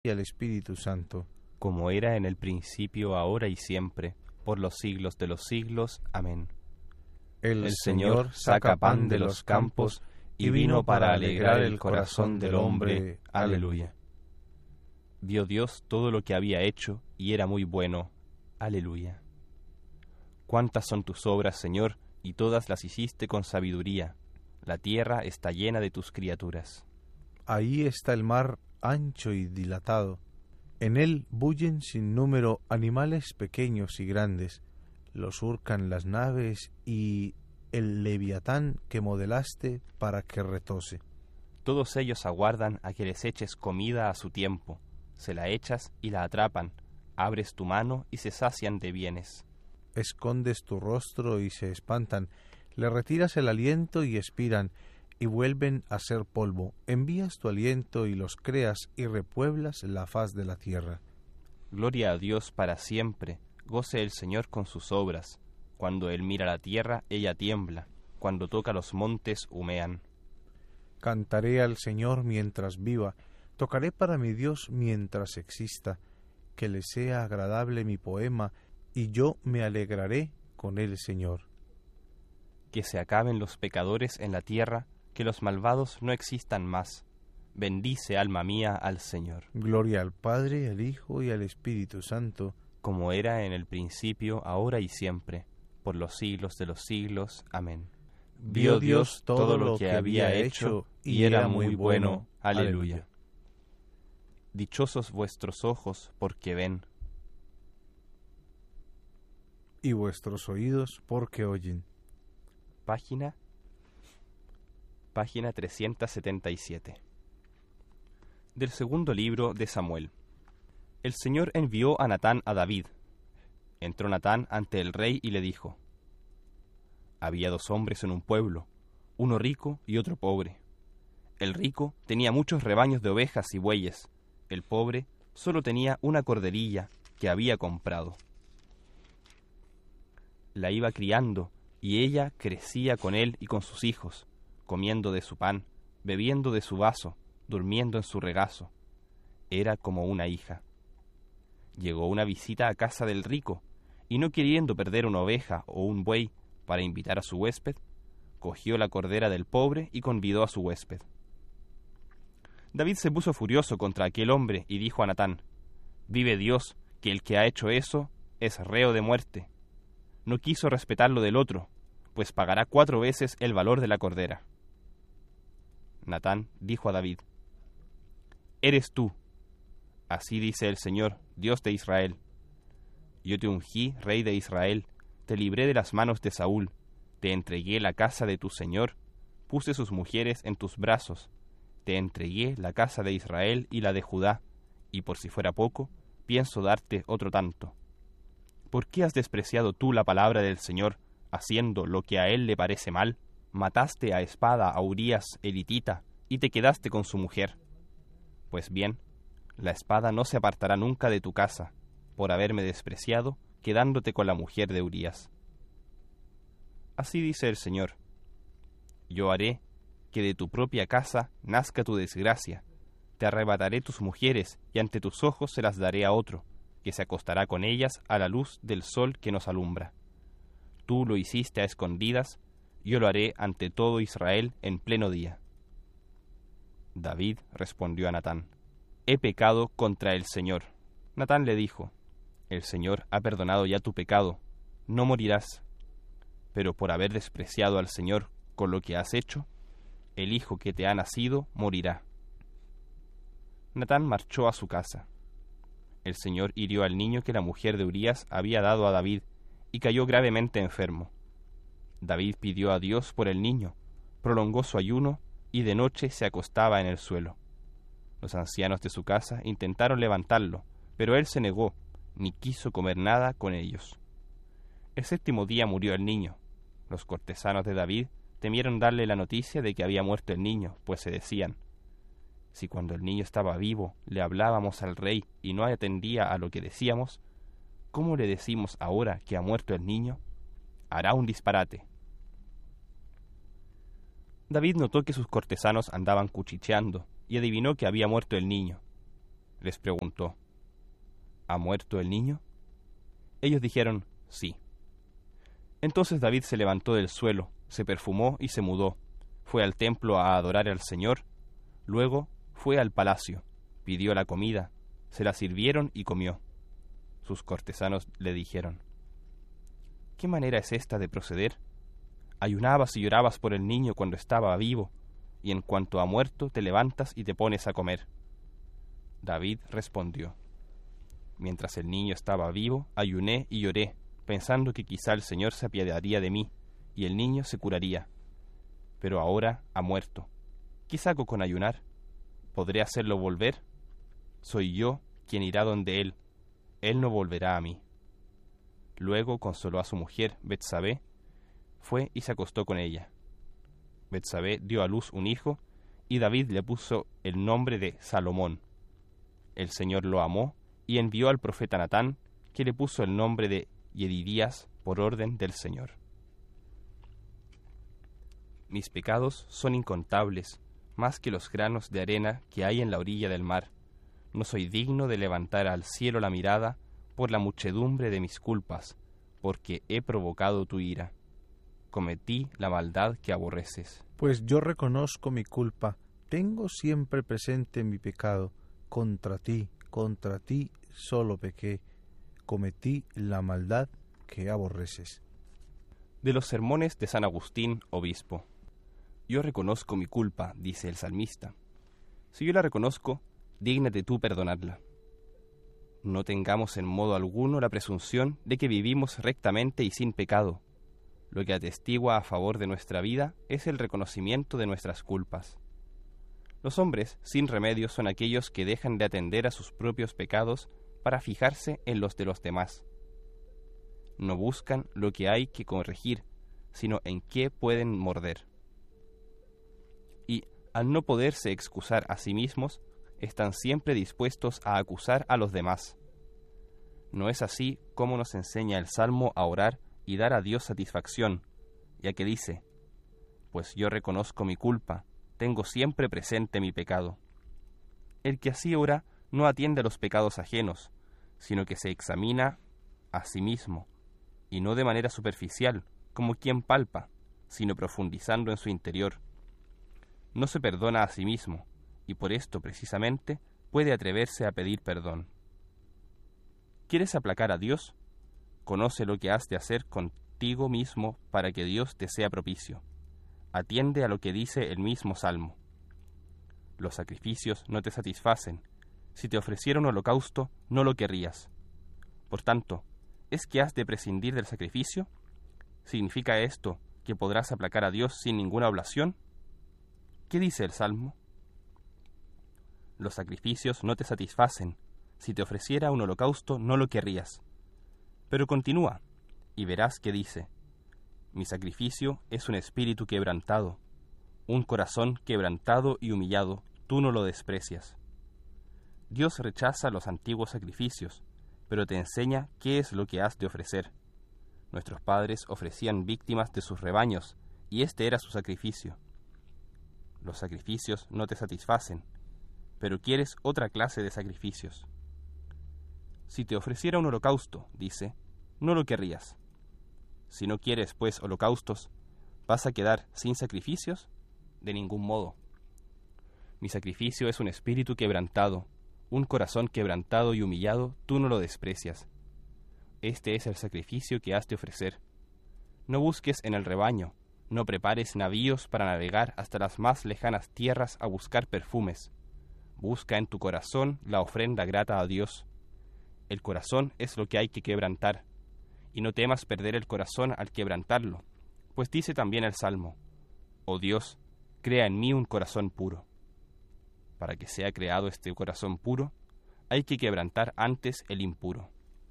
y al Espíritu Santo, como era en el principio, ahora y siempre, por los siglos de los siglos. Amén. El Señor saca pan de los campos y vino para alegrar el corazón del hombre. Aleluya. Vio Dios todo lo que había hecho, y era muy bueno. Aleluya. Cuántas son tus obras, Señor, y todas las hiciste con sabiduría. La tierra está llena de tus criaturas. Ahí está el mar ancho y dilatado. En él bullen sin número animales pequeños y grandes. Los surcan las naves y el leviatán que modelaste para que retose. Todos ellos aguardan a que les eches comida a su tiempo. Se la echas y la atrapan. Abres tu mano y se sacian de bienes. Escondes tu rostro y se espantan. Le retiras el aliento y expiran, y vuelven a ser polvo. Envías tu aliento y los creas, y repueblas la faz de la tierra. Gloria a Dios para siempre. Goce el Señor con sus obras. Cuando Él mira la tierra, ella tiembla. Cuando toca los montes, humean. Cantaré al Señor mientras viva. Tocaré para mi Dios mientras exista. Que le sea agradable mi poema, y yo me alegraré con el Señor. Que se acaben los pecadores en la tierra, que los malvados no existan más. Bendice, alma mía, al Señor. Gloria al Padre, al Hijo y al Espíritu Santo, como era en el principio, ahora y siempre, por los siglos de los siglos. Amén. Vio Dios todo lo que había hecho, y era muy bueno. Aleluya. Dichosos vuestros ojos, porque ven, y vuestros oídos, porque oyen. Página 377. Del segundo libro de Samuel. El Señor envió a Natán a David. Entró Natán ante el rey y le dijo: Había 2 hombres en un pueblo, uno rico y otro pobre. El rico tenía muchos rebaños de ovejas y bueyes. El pobre solo tenía una corderilla que había comprado. La iba criando, y ella crecía con él y con sus hijos, comiendo de su pan, bebiendo de su vaso, durmiendo en su regazo. Era como una hija. Llegó una visita a casa del rico, y no queriendo perder una oveja o un buey para invitar a su huésped, cogió la cordera del pobre y convidó a su huésped. David se puso furioso contra aquel hombre y dijo a Natán: Vive Dios, que el que ha hecho eso es reo de muerte. No quiso respetar lo del otro, pues pagará 4 veces el valor de la cordera. Natán dijo a David: Eres tú, así dice el Señor, Dios de Israel. Yo te ungí, rey de Israel, te libré de las manos de Saúl, te entregué la casa de tu Señor, puse sus mujeres en tus brazos, te entregué la casa de Israel y la de Judá, y por si fuera poco, pienso darte otro tanto. ¿Por qué has despreciado tú la palabra del Señor, haciendo lo que a él le parece mal? Mataste a espada a Urías elitita, y te quedaste con su mujer. Pues bien, la espada no se apartará nunca de tu casa, por haberme despreciado, quedándote con la mujer de Urías. Así dice el Señor: Yo haré que de tu propia casa nazca tu desgracia. Te arrebataré tus mujeres, y ante tus ojos se las daré a otro, que se acostará con ellas a la luz del sol que nos alumbra. Tú lo hiciste a escondidas, yo lo haré ante todo Israel en pleno día. David respondió a Natán: He pecado contra el Señor. Natán le dijo: El Señor ha perdonado ya tu pecado, no morirás. Pero por haber despreciado al Señor con lo que has hecho, el hijo que te ha nacido morirá. Natán marchó a su casa. El Señor hirió al niño que la mujer de Urías había dado a David, y cayó gravemente enfermo. David pidió a Dios por el niño, prolongó su ayuno, y de noche se acostaba en el suelo. Los ancianos de su casa intentaron levantarlo, pero él se negó, ni quiso comer nada con ellos. El 7º día murió el niño. Los cortesanos de David temieron darle la noticia de que había muerto el niño, pues se decían: Si cuando el niño estaba vivo le hablábamos al rey y no atendía a lo que decíamos, ¿cómo le decimos ahora que ha muerto el niño? Hará un disparate. David notó que sus cortesanos andaban cuchicheando y adivinó que había muerto el niño. les preguntó: ¿Ha muerto el niño? Ellos dijeron: sí. Entonces David se levantó del suelo, se perfumó y se mudó. Fue al templo a adorar al Señor. Luego fue al palacio, pidió la comida, se la sirvieron y comió. Sus cortesanos le dijeron: ¿qué manera es esta de proceder? Ayunabas y llorabas por el niño cuando estaba vivo, y en cuanto ha muerto te levantas y te pones a comer. David respondió: mientras el niño estaba vivo, ayuné y lloré, pensando que quizá el Señor se apiadaría de mí, y el niño se curaría. Pero ahora ha muerto. ¿Qué saco con ayunar? ¿Podré hacerlo volver? Soy yo quien irá donde él no volverá a mí. Luego consoló a su mujer, Betsabé, fue y se acostó con ella. Betsabé dio a luz un hijo, y David le puso el nombre de Salomón. El Señor lo amó, y envió al profeta Natán, que le puso el nombre de Yedidías por orden del Señor. Mis pecados son incontables, más que los granos de arena que hay en la orilla del mar. No soy digno de levantar al cielo la mirada por la muchedumbre de mis culpas, porque he provocado tu ira. Cometí la maldad que aborreces. Pues yo reconozco mi culpa, tengo siempre presente mi pecado. Contra ti solo pequé, cometí la maldad que aborreces. De los sermones de San Agustín, obispo. Yo reconozco mi culpa, dice el salmista. Si yo la reconozco, dígnate tú perdonarla. No tengamos en modo alguno la presunción de que vivimos rectamente y sin pecado. Lo que atestigua a favor de nuestra vida es el reconocimiento de nuestras culpas. Los hombres sin remedio son aquellos que dejan de atender a sus propios pecados para fijarse en los de los demás. No buscan lo que hay que corregir, sino en qué pueden morder. Y, al no poderse excusar a sí mismos, están siempre dispuestos a acusar a los demás. No es así como nos enseña el Salmo a orar y dar a Dios satisfacción, ya que dice: pues yo reconozco mi culpa, tengo siempre presente mi pecado. El que así ora no atiende a los pecados ajenos, sino que se examina a sí mismo, y no de manera superficial, como quien palpa, sino profundizando en su interior. No se perdona a sí mismo, y por esto precisamente puede atreverse a pedir perdón. ¿Quieres aplacar a Dios? Conoce lo que has de hacer contigo mismo para que Dios te sea propicio. Atiende a lo que dice el mismo Salmo. Los sacrificios no te satisfacen. Si te ofreciera un holocausto, no lo querrías. Por tanto, ¿es que has de prescindir del sacrificio? ¿Significa esto que podrás aplacar a Dios sin ninguna oblación? ¿Qué dice el Salmo? Los sacrificios no te satisfacen. Si te ofreciera un holocausto, no lo querrías. Pero continúa, y verás que dice: mi sacrificio es un espíritu quebrantado, un corazón quebrantado y humillado, tú no lo desprecias. Dios rechaza los antiguos sacrificios, pero te enseña qué es lo que has de ofrecer. Nuestros padres ofrecían víctimas de sus rebaños, y este era su sacrificio. Los sacrificios no te satisfacen, pero quieres otra clase de sacrificios. Si te ofreciera un holocausto, dice, no lo querrías. Si no quieres, pues, holocaustos, ¿vas a quedar sin sacrificios? De ningún modo. Mi sacrificio es un espíritu quebrantado, un corazón quebrantado y humillado, tú no lo desprecias. Este es el sacrificio que has de ofrecer. No busques en el rebaño, no prepares navíos para navegar hasta las más lejanas tierras a buscar perfumes. Busca en tu corazón la ofrenda grata a Dios. El corazón es lo que hay que quebrantar, y no temas perder el corazón al quebrantarlo, pues dice también el Salmo: oh Dios, crea en mí un corazón puro. Para que sea creado este corazón puro, hay que quebrantar antes el impuro.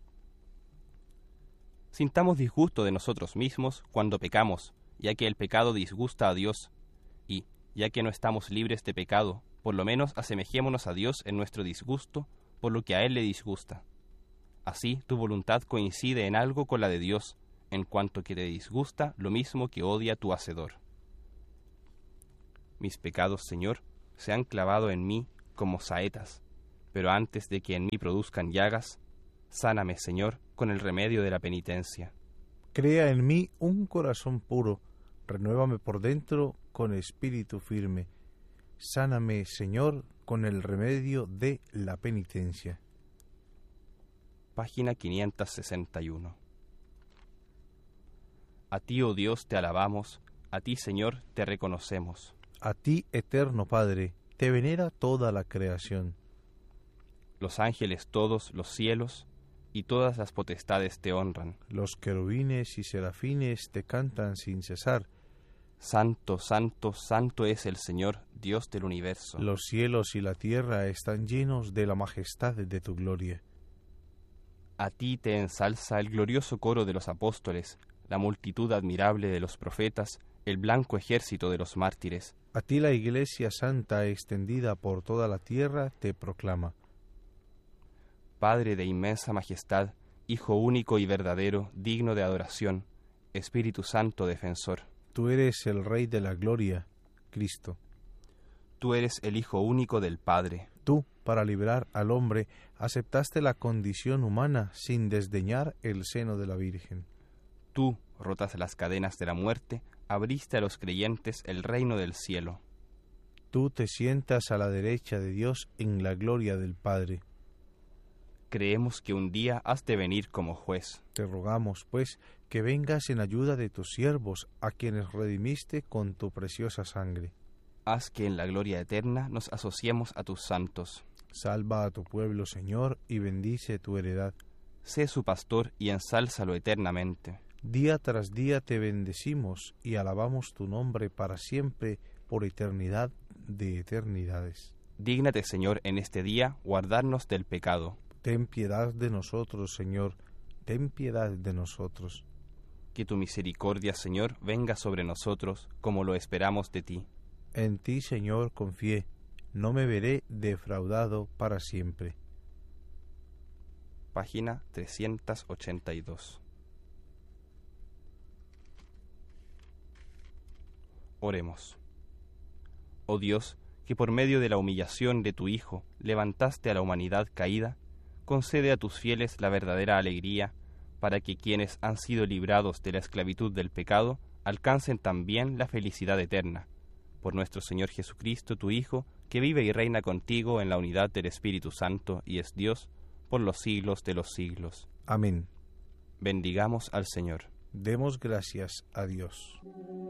Sintamos disgusto de nosotros mismos cuando pecamos, ya que el pecado disgusta a Dios, y, ya que no estamos libres de pecado, por lo menos asemejémonos a Dios en nuestro disgusto por lo que a Él le disgusta. Así tu voluntad coincide en algo con la de Dios, en cuanto que te disgusta lo mismo que odia tu Hacedor. Mis pecados, Señor, se han clavado en mí como saetas. Pero antes de que en mí produzcan llagas, sáname, Señor, con el remedio de la penitencia. Crea en mí un corazón puro, renuévame por dentro con espíritu firme. Sáname, Señor, con el remedio de la penitencia. Página 561. A ti, oh Dios, te alabamos, a ti, Señor, te reconocemos. A ti, eterno Padre, te venera toda la creación. Los ángeles todos, los cielos, y todas las potestades te honran. Los querubines y serafines te cantan sin cesar. Santo, santo, santo es el Señor, Dios del universo. Los cielos y la tierra están llenos de la majestad de tu gloria. A ti te ensalza el glorioso coro de los apóstoles, la multitud admirable de los profetas, el blanco ejército de los mártires. A ti la Iglesia Santa extendida por toda la tierra te proclama. Padre de inmensa majestad, Hijo único y verdadero, digno de adoración, Espíritu Santo defensor. Tú eres el Rey de la gloria, Cristo. Tú eres el Hijo único del Padre. Tú, para librar al hombre, aceptaste la condición humana sin desdeñar el seno de la Virgen. Tú, rotas las cadenas de la muerte, abriste a los creyentes el reino del cielo. Tú te sientas a la derecha de Dios en la gloria del Padre. Creemos que un día has de venir como juez. Te rogamos, pues, que vengas en ayuda de tus siervos, a quienes redimiste con tu preciosa sangre. Haz que en la gloria eterna nos asociemos a tus santos. Salva a tu pueblo, Señor, y bendice tu heredad. Sé su pastor y ensálzalo eternamente. Día tras día te bendecimos y alabamos tu nombre para siempre, por eternidad de eternidades. Dígnate, Señor, en este día guardarnos del pecado. Ten piedad de nosotros, Señor, ten piedad de nosotros. Que tu misericordia, Señor, venga sobre nosotros, como lo esperamos de ti. En ti, Señor, confié, no me veré defraudado para siempre. Página 382. Oremos. Oh Dios, que por medio de la humillación de tu Hijo levantaste a la humanidad caída, concede a tus fieles la verdadera alegría, para que quienes han sido librados de la esclavitud del pecado alcancen también la felicidad eterna. Por nuestro Señor Jesucristo, tu Hijo, que vive y reina contigo en la unidad del Espíritu Santo y es Dios, por los siglos de los siglos. Amén. Bendigamos al Señor. Demos gracias a Dios.